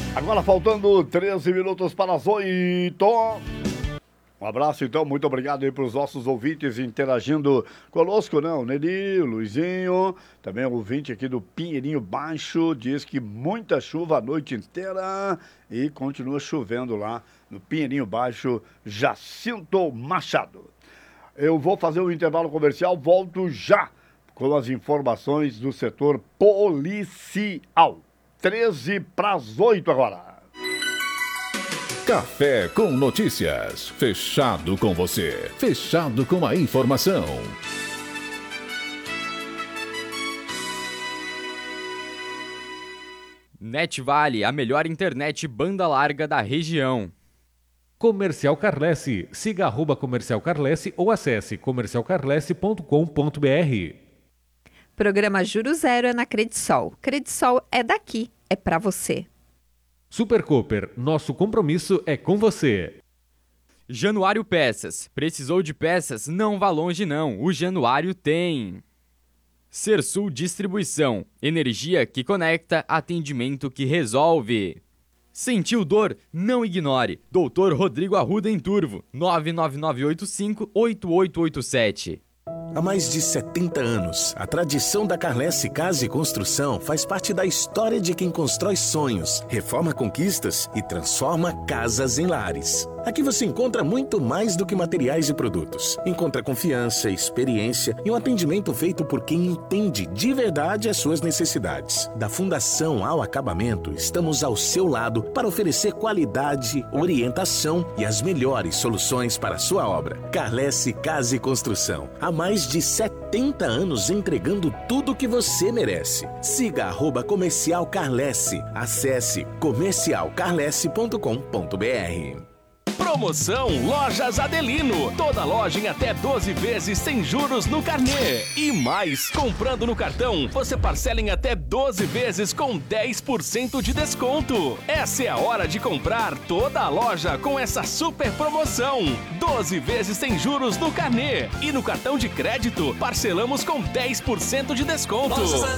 Agora faltando 13 minutos para as 8. Um abraço, então, muito obrigado aí para os nossos ouvintes interagindo conosco, né? O Neri, o Luizinho, também o ouvinte aqui do Pinheirinho Baixo, diz que muita chuva a noite inteira e continua chovendo lá no Pinheirinho Baixo, Jacinto Machado. Eu vou fazer um intervalo comercial, volto já com as informações do setor policial. 13 para as 8 agora. Café com Notícias. Fechado com você. Fechado com a informação. NetVale, a melhor internet banda larga da região. Comercial Carlesse. Siga @Comercial Carlesse ou acesse comercialcarlesse.com.br. Programa Juro Zero é na Credisol. Credisol é daqui, é pra você. Super Cooper, nosso compromisso é com você. Januário Peças. Precisou de peças? Não vá longe não, o Januário tem. Sersul Distribuição. Energia que conecta, atendimento que resolve. Sentiu dor? Não ignore. Dr. Rodrigo Arruda em Turvo. 99985-8887. Há mais de 70 anos, a tradição da Carlesse Casa e Construção faz parte da história de quem constrói sonhos, reforma conquistas e transforma casas em lares. Aqui você encontra muito mais do que materiais e produtos. Encontra confiança, experiência e um atendimento feito por quem entende de verdade as suas necessidades. Da fundação ao acabamento, estamos ao seu lado para oferecer qualidade, orientação e as melhores soluções para a sua obra. Carlesse Casa e Construção. Há mais de 70 anos entregando tudo o que você merece. Siga @Comercial Carlesse. Acesse comercialcarlesse.com.br. Promoção Lojas Adelino. Toda loja em até 12 vezes sem juros no carnê. E mais, comprando no cartão, você parcela em até 12 vezes com 10% de desconto. Essa é a hora de comprar toda a loja com essa super promoção. 12 vezes sem juros no carnê. E no cartão de crédito, parcelamos com 10% de desconto.